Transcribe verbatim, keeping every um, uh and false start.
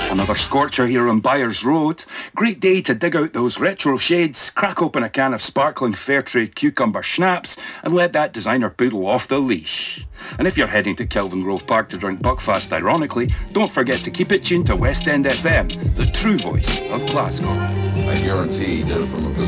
Another scorcher here on Byers Road. Great day to dig out those retro shades, crack open a can of sparkling Fairtrade cucumber schnapps, and let that designer poodle off the leash. And if you're heading to Kelvin Grove Park to drink Buckfast ironically, don't forget to keep it tuned to West End F M, the true voice of Glasgow. I guarantee that from a